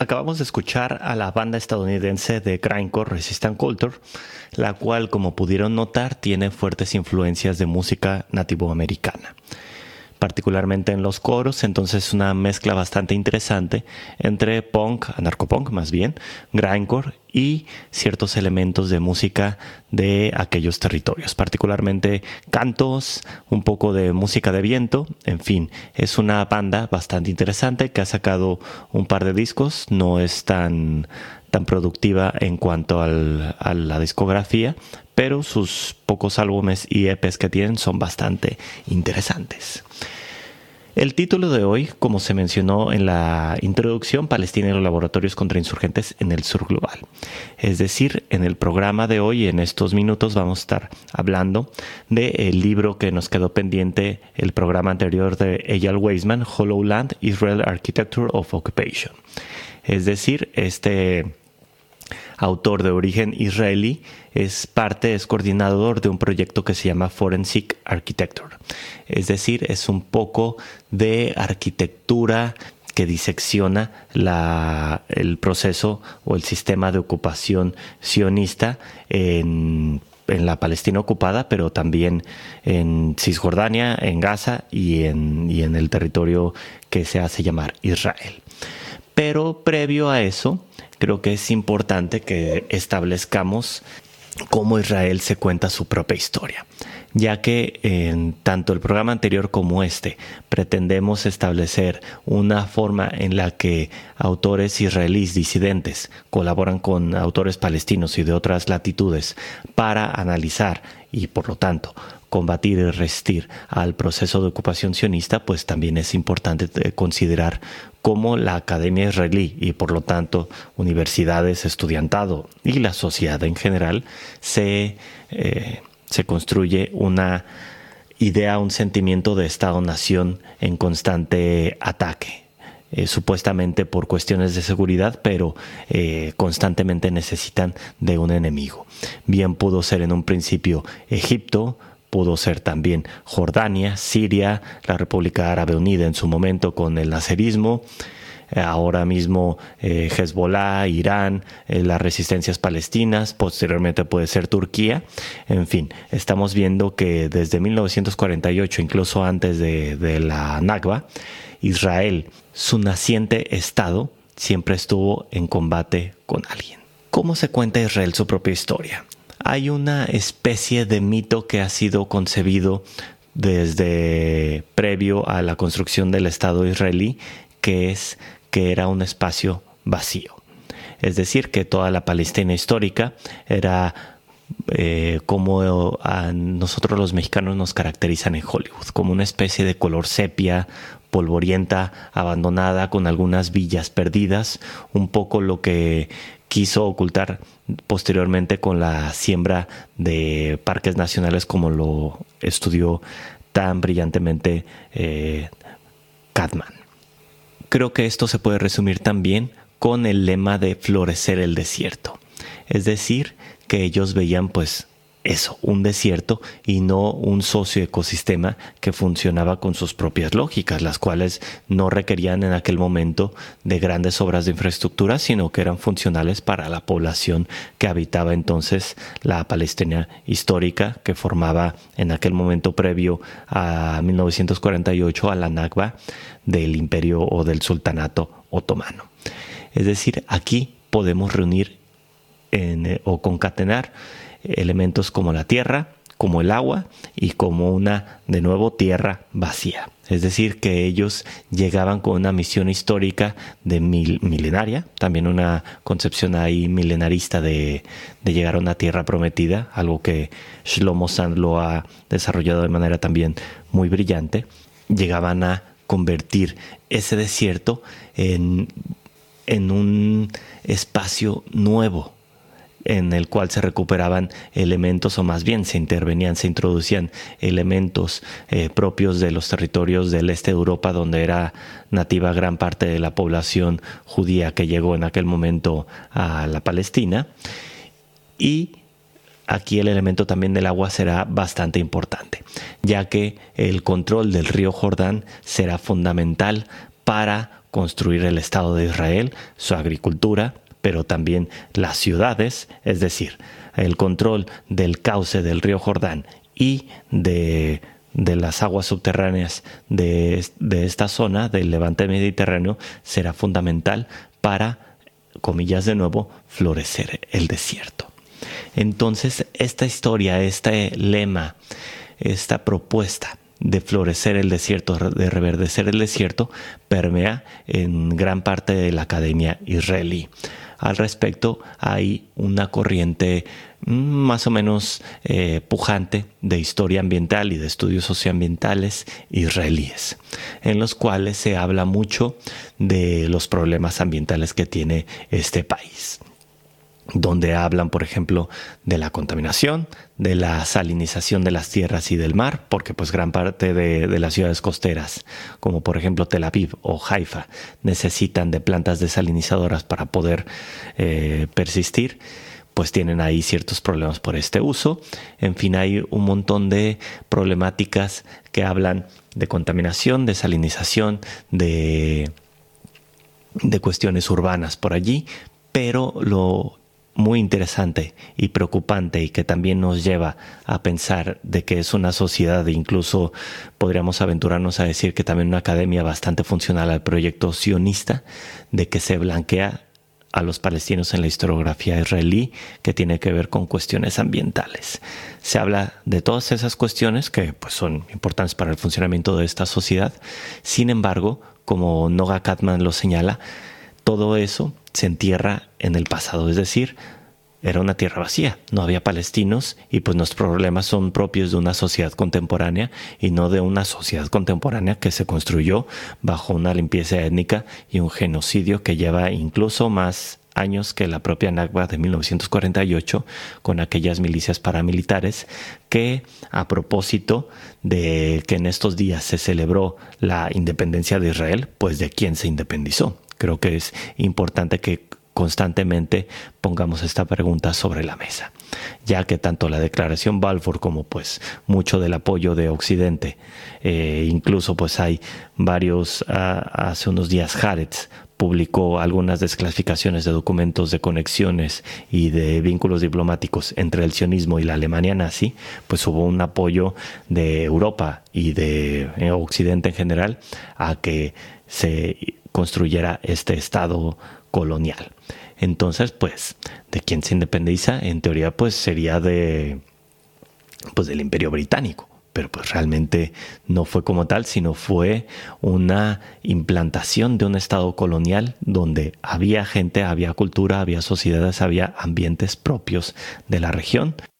Acabamos de escuchar a la banda estadounidense de grindcore Resistance Culture, la cual, como pudieron notar, tiene fuertes influencias de música nativoamericana, particularmente en los coros. Entonces una mezcla bastante interesante entre punk, anarcopunk más bien, grindcore y ciertos elementos de música de aquellos territorios, particularmente cantos, un poco de música de viento. En fin, es una banda bastante interesante que ha sacado un par de discos. No es tan productiva en cuanto a la discografía, pero sus pocos álbumes y EPs que tienen son bastante interesantes. El título de hoy, como se mencionó en la introducción, Palestina y los laboratorios contrainsurgentes en el sur global. Es decir, en el programa de hoy, en estos minutos, vamos a estar hablando del libro que nos quedó pendiente el programa anterior de Eyal Weizman, Hollow Land, Israel Architecture of Occupation. Es decir, este autor de origen israelí es coordinador de un proyecto que se llama Forensic Architecture. Es decir, es un poco de arquitectura que disecciona el proceso o el sistema de ocupación sionista en la Palestina ocupada, pero también en Cisjordania, en Gaza y en el territorio que se hace llamar Israel. Pero previo a eso, creo que es importante que establezcamos cómo Israel se cuenta su propia historia, ya que en tanto el programa anterior como este pretendemos establecer una forma en la que autores israelíes disidentes colaboran con autores palestinos y de otras latitudes para analizar y, por lo tanto, combatir y resistir al proceso de ocupación sionista. Pues también es importante considerar cómo la academia israelí y, por lo tanto, universidades, estudiantado y la sociedad en general se construye una idea, un sentimiento de Estado-nación en constante ataque. Supuestamente por cuestiones de seguridad, pero constantemente necesitan de un enemigo. Bien pudo ser en un principio Egipto, pudo ser también Jordania, Siria, la República Árabe Unida en su momento con el nacerismo, ahora mismo Hezbollah, Irán, las resistencias palestinas, posteriormente puede ser Turquía. En fin, estamos viendo que desde 1948, incluso antes de la Nakba, Israel, su naciente Estado, siempre estuvo en combate con alguien. ¿Cómo se cuenta Israel su propia historia? Hay una especie de mito que ha sido concebido desde previo a la construcción del Estado israelí, que es que era un espacio vacío. Es decir, que toda la Palestina histórica era como a nosotros los mexicanos nos caracterizan en Hollywood, como una especie de color sepia, polvorienta, abandonada, con algunas villas perdidas, un poco lo que quiso ocultar posteriormente con la siembra de parques nacionales, como lo estudió tan brillantemente Katman. Creo que esto se puede resumir también con el lema de florecer el desierto. Es decir, que ellos veían pues eso, un desierto y no un socioecosistema que funcionaba con sus propias lógicas, las cuales no requerían en aquel momento de grandes obras de infraestructura, sino que eran funcionales para la población que habitaba entonces la Palestina histórica, que formaba en aquel momento previo a 1948 a la Nakba del Imperio o del Sultanato Otomano. Es decir, aquí podemos reunir o concatenar elementos como la tierra, como el agua y como una, de nuevo, tierra vacía. Es decir, que ellos llegaban con una misión histórica de milenaria, también una concepción ahí milenarista de llegar a una tierra prometida, algo que Shlomo Sand lo ha desarrollado de manera también muy brillante. Llegaban a convertir ese desierto en un espacio nuevo, en el cual se recuperaban elementos, o más bien se introducían elementos propios de los territorios del este de Europa, donde era nativa gran parte de la población judía que llegó en aquel momento a la Palestina. Y aquí el elemento también del agua será bastante importante, ya que el control del río Jordán será fundamental para construir el Estado de Israel, su agricultura, pero también las ciudades, es decir, el control del cauce del río Jordán y de las aguas subterráneas de esta zona del levante mediterráneo será fundamental para, comillas de nuevo, florecer el desierto. Entonces, esta historia, este lema, esta propuesta de florecer el desierto, de reverdecer el desierto, permea en gran parte de la academia israelí. Al respecto, hay una corriente más o menos pujante de historia ambiental y de estudios socioambientales israelíes, en los cuales se habla mucho de los problemas ambientales que tiene este país, donde hablan, por ejemplo, de la contaminación, de la salinización de las tierras y del mar, porque pues gran parte de las ciudades costeras, como por ejemplo Tel Aviv o Haifa, necesitan de plantas desalinizadoras para poder persistir, pues tienen ahí ciertos problemas por este uso. En fin, hay un montón de problemáticas que hablan de contaminación, de salinización, de cuestiones urbanas por allí, pero lo muy interesante y preocupante, y que también nos lleva a pensar de que es una sociedad, e incluso podríamos aventurarnos a decir que también una academia bastante funcional al proyecto sionista, de que se blanquea a los palestinos en la historiografía israelí, que tiene que ver con cuestiones ambientales. Se habla de todas esas cuestiones que pues son importantes para el funcionamiento de esta sociedad. Sin embargo, como Noga Katman lo señala, todo eso se entierra en el pasado, es decir, era una tierra vacía, no había palestinos, y pues nuestros problemas son propios de una sociedad contemporánea y no de una sociedad contemporánea que se construyó bajo una limpieza étnica y un genocidio que lleva incluso más años que la propia Nakba de 1948, con aquellas milicias paramilitares que, a propósito de que en estos días se celebró la independencia de Israel, pues de quién se independizó. Creo que es importante que constantemente pongamos esta pregunta sobre la mesa, ya que tanto la declaración Balfour como pues mucho del apoyo de Occidente, incluso pues hay varios, hace unos días Haaretz publicó algunas desclasificaciones de documentos de conexiones y de vínculos diplomáticos entre el sionismo y la Alemania nazi, pues hubo un apoyo de Europa y de Occidente en general a que se construyera este Estado colonial. Entonces, pues, ¿de quién se independiza? En teoría, pues, sería del Imperio Británico. Pero pues realmente no fue como tal, sino fue una implantación de un Estado colonial donde había gente, había cultura, había sociedades, había ambientes propios de la región,